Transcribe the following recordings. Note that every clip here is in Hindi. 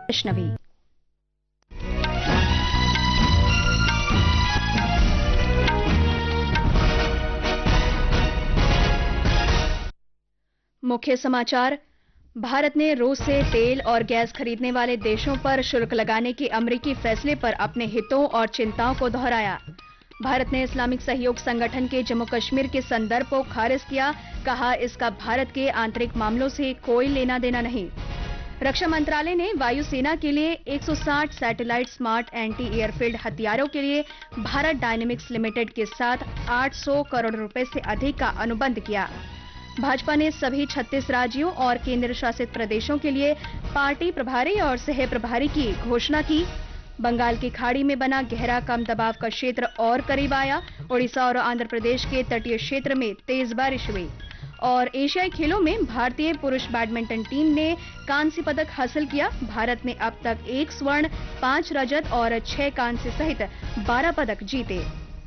वैष्णवी। मुख्य समाचार। भारत ने रूस से तेल और गैस खरीदने वाले देशों पर शुल्क लगाने के अमेरिकी फैसले पर अपने हितों और चिंताओं को दोहराया। भारत ने इस्लामिक सहयोग संगठन के जम्मू कश्मीर के संदर्भ को खारिज किया, कहा इसका भारत के आंतरिक मामलों से कोई लेना देना नहीं। रक्षा मंत्रालय ने वायुसेना के लिए 160 सैटेलाइट स्मार्ट एंटी एयरफील्ड हथियारों के लिए भारत डायनेमिक्स लिमिटेड के साथ 800 करोड़ रुपए से अधिक का अनुबंध किया। भाजपा ने सभी 36 राज्यों और केंद्र शासित प्रदेशों के लिए पार्टी प्रभारी और सह प्रभारी की घोषणा की। बंगाल की खाड़ी में बना गहरा कम दबाव का क्षेत्र और करीब आया। ओडिशा और आंध्र प्रदेश के तटीय क्षेत्र में तेज बारिश हुई। और एशियाई खेलों में भारतीय पुरुष बैडमिंटन टीम ने कांस्य पदक हासिल किया। भारत ने अब तक 1 स्वर्ण, 5 रजत और 6 कांस्य सहित 12 पदक जीते।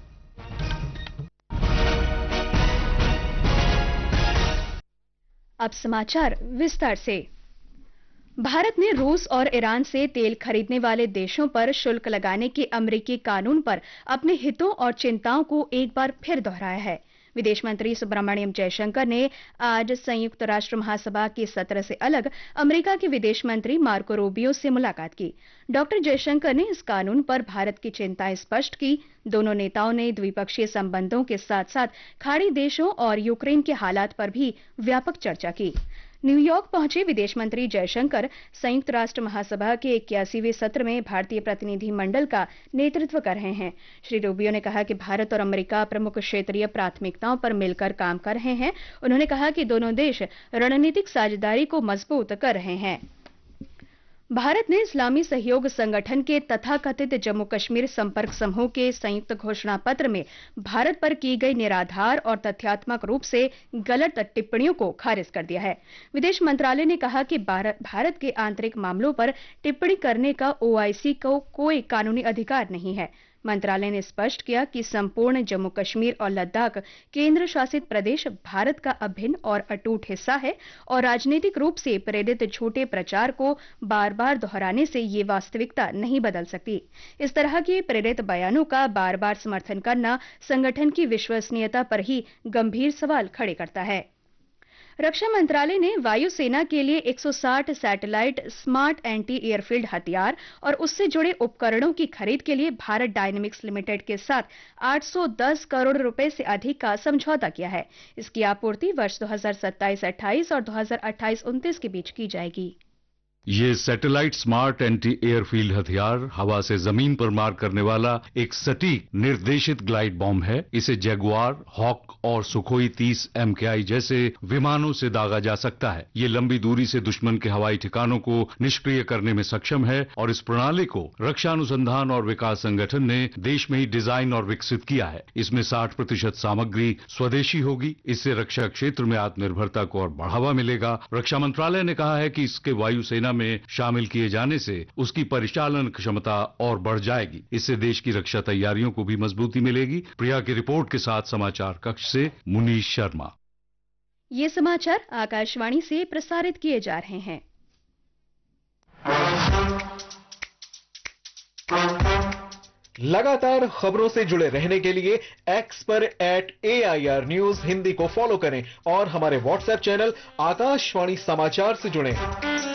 अब समाचार विस्तार से। भारत ने रूस और ईरान से तेल खरीदने वाले देशों पर शुल्क लगाने के अमेरिकी कानून पर अपने हितों और चिंताओं को एक बार फिर दोहराया है। विदेश मंत्री सुब्रमण्यम जयशंकर ने आज संयुक्त राष्ट्र महासभा के सत्र से अलग अमेरिका के विदेश मंत्री मार्को रूबियो से मुलाकात की। डॉक्टर जयशंकर ने इस कानून पर भारत की चिंताएं स्पष्ट की। दोनों नेताओं ने द्विपक्षीय संबंधों के साथ साथ खाड़ी देशों और यूक्रेन के हालात पर भी व्यापक चर्चा की। न्यूयॉर्क पहुंचे विदेश मंत्री जयशंकर संयुक्त राष्ट्र महासभा के 81वें सत्र में भारतीय प्रतिनिधि मंडल का नेतृत्व कर रहे हैं। श्री रूबियो ने कहा कि भारत और अमेरिका प्रमुख क्षेत्रीय प्राथमिकताओं पर मिलकर काम कर रहे हैं। उन्होंने कहा कि दोनों देश रणनीतिक साझेदारी को मजबूत कर रहे हैं। भारत ने इस्लामी सहयोग संगठन के तथाकथित जम्मू कश्मीर संपर्क समूह के संयुक्त घोषणा पत्र में भारत पर की गई निराधार और तथ्यात्मक रूप से गलत टिप्पणियों को खारिज कर दिया है। विदेश मंत्रालय ने कहा कि भारत के आंतरिक मामलों पर टिप्पणी करने का ओआईसी को कोई कानूनी अधिकार नहीं है। मंत्रालय ने स्पष्ट किया कि संपूर्ण जम्मू कश्मीर और लद्दाख केंद्र शासित प्रदेश भारत का अभिन्न और अटूट हिस्सा है और राजनीतिक रूप से प्रेरित झूठे प्रचार को बार बार दोहराने से ये वास्तविकता नहीं बदल सकती। इस तरह के प्रेरित बयानों का बार बार समर्थन करना संगठन की विश्वसनीयता पर ही गंभीर सवाल खड़े करता है। रक्षा मंत्रालय ने वायुसेना के लिए 160 सैटेलाइट स्मार्ट एंटी एयरफील्ड हथियार और उससे जुड़े उपकरणों की खरीद के लिए भारत डायनेमिक्स लिमिटेड के साथ 810 करोड़ रुपए से अधिक का समझौता किया है। इसकी आपूर्ति वर्ष 2027-28 और 2028-29 के बीच की जाएगी। ये सैटेलाइट स्मार्ट एंटी एयरफील्ड हथियार हवा से जमीन पर मार करने वाला एक सटीक निर्देशित ग्लाइड बॉम्ब है। इसे जगुआर, हॉक और सुखोई 30 MKI जैसे विमानों से दागा जा सकता है। ये लंबी दूरी से दुश्मन के हवाई ठिकानों को निष्क्रिय करने में सक्षम है और इस प्रणाली को रक्षा अनुसंधान और विकास संगठन ने देश में ही डिजाइन और विकसित किया है। इसमें 60% सामग्री स्वदेशी होगी। इससे रक्षा क्षेत्र में आत्मनिर्भरता को और बढ़ावा मिलेगा। रक्षा मंत्रालय ने कहा है कि इसके वायुसेना में शामिल किए जाने से उसकी परिचालन क्षमता और बढ़ जाएगी। इससे देश की रक्षा तैयारियों को भी मजबूती मिलेगी। प्रिया की रिपोर्ट के साथ समाचार कक्ष से मुनीश शर्मा। ये समाचार आकाशवाणी से प्रसारित किए जा रहे हैं। लगातार खबरों से जुड़े रहने के लिए एक्स पर @AIR News हिंदी को फॉलो करें और हमारे व्हाट्सएप चैनल आकाशवाणी समाचार से जुड़ें।